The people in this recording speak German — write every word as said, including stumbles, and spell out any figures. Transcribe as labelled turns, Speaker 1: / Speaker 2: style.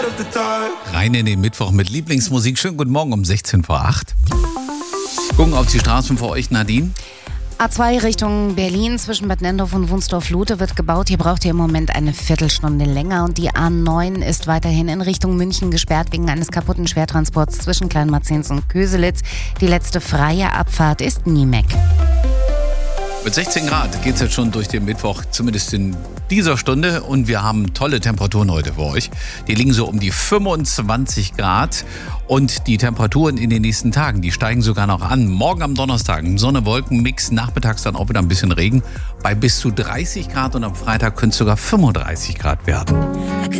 Speaker 1: Rein in den Mittwoch mit Lieblingsmusik. Schönen guten Morgen um sechzehn vor acht. Gucken auf die Straßen für euch, Nadine.
Speaker 2: A zwei Richtung Berlin zwischen Bad Nenndorf und Wunsdorf-Lute wird gebaut. Hier braucht ihr im Moment eine Viertelstunde länger. Und die A neun ist weiterhin in Richtung München gesperrt wegen eines kaputten Schwertransports zwischen Kleinmarzens und Köselitz. Die letzte freie Abfahrt ist Niemek.
Speaker 1: Mit sechzehn Grad geht es jetzt schon durch den Mittwoch, zumindest in dieser Stunde. Und wir haben tolle Temperaturen heute für euch. Die liegen so um die fünfundzwanzig Grad. Und die Temperaturen in den nächsten Tagen, die steigen sogar noch an. Morgen am Donnerstag Sonne-Wolken-Mix, nachmittags dann auch wieder ein bisschen Regen. Bei bis zu dreißig Grad und am Freitag könnte es sogar fünfunddreißig Grad werden.